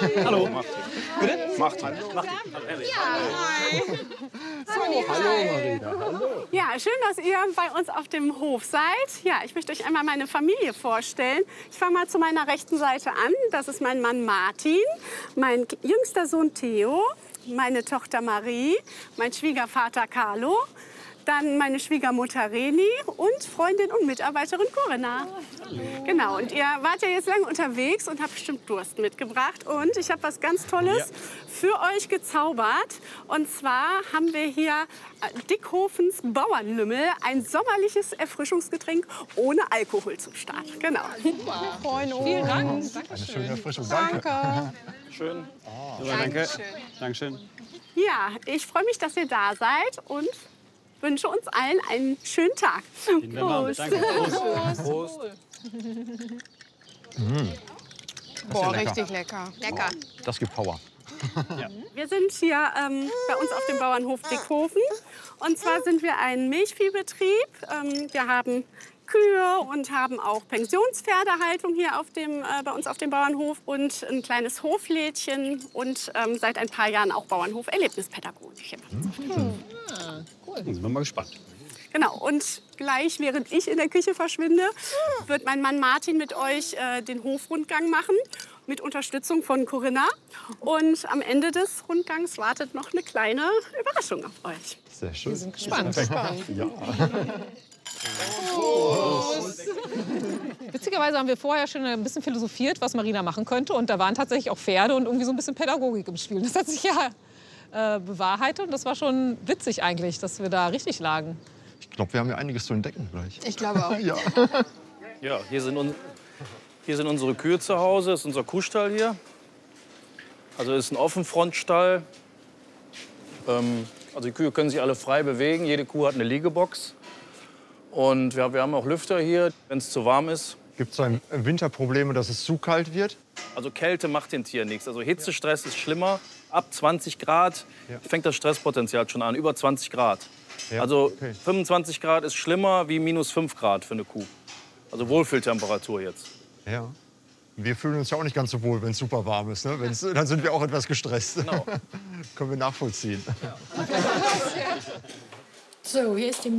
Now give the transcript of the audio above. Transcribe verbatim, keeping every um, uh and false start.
Hallo. Martin. Bitte? Martin. Martin. Ja, hi. So, hallo Marina. Hallo. Ja, schön, dass ihr bei uns auf dem Hof seid. Ja, ich möchte euch einmal meine Familie vorstellen. Ich fange mal zu meiner rechten Seite an. Das ist mein Mann Martin, mein jüngster Sohn Theo, meine Tochter Marie, mein Schwiegervater Carlo, dann meine Schwiegermutter Reni und Freundin und Mitarbeiterin Corinna. Hallo. Genau, und ihr wart ja jetzt lange unterwegs und habt bestimmt Durst mitgebracht. Und ich habe was ganz Tolles ja. für euch gezaubert. Und zwar haben wir hier Dickhofens Bauernlümmel, ein sommerliches Erfrischungsgetränk ohne Alkohol zum Start. Genau. Super. Wir freuen uns. Vielen Dank. Dankeschön. Eine schöne Erfrischung. Danke. Danke. Schön. Oh. Ja, danke. Dankeschön. Dankeschön. Ja, ich freue mich, dass ihr da seid und wünsche uns allen einen schönen Tag. Prost. Danke. Prost. Prost. Mm. Boah, lecker. richtig lecker. Lecker. Das gibt Power. Ja. Wir sind hier ähm, bei uns auf dem Bauernhof Dickhofen. Und zwar sind wir ein Milchviehbetrieb. Ähm, wir haben Kühe und haben auch Pensionspferdehaltung hier auf dem, äh, bei uns auf dem Bauernhof und ein kleines Hoflädchen und ähm, seit ein paar Jahren auch Bauernhof-Erlebnispädagogik. Mhm. Ah, cool. Sind wir mal gespannt. Genau, und gleich, während ich in der Küche verschwinde, wird mein Mann Martin mit euch äh, den Hofrundgang machen, mit Unterstützung von Corinna. Und am Ende des Rundgangs wartet noch eine kleine Überraschung auf euch. Sehr schön. Wir sind gespannt. gespannt. Ja. Prost. Witzigerweise haben wir vorher schon ein bisschen philosophiert, was Marina machen könnte. Und da waren tatsächlich auch Pferde und irgendwie so ein bisschen Pädagogik im Spiel. Das hat sich ja äh, bewahrheitet. Und das war schon witzig eigentlich, dass wir da richtig lagen. Ich glaube, wir haben ja einiges zu entdecken gleich. Ich glaube auch. Ja. Ja, hier sind, un hier sind unsere Kühe zu Hause. Das ist unser Kuhstall hier. Also das ist ein Offenfrontstall. Ähm, also die Kühe können sich alle frei bewegen. Jede Kuh hat eine Liegebox. Und wir, wir haben auch Lüfter hier, wenn es zu warm ist. Gibt es im Winter Probleme, dass es zu kalt wird? Also Kälte macht den Tieren nichts. Also Hitzestress ist schlimmer. Ab zwanzig Grad Ja. fängt das Stresspotenzial schon an, über zwanzig Grad. Ja, Also okay. fünfundzwanzig Grad ist schlimmer wie minus fünf Grad für eine Kuh. Also Wohlfühltemperatur jetzt. Ja. Wir fühlen uns ja auch nicht ganz so wohl, wenn es super warm ist. Ne? Wenn's, dann sind wir auch etwas gestresst. Genau. Können wir nachvollziehen. So, hier ist die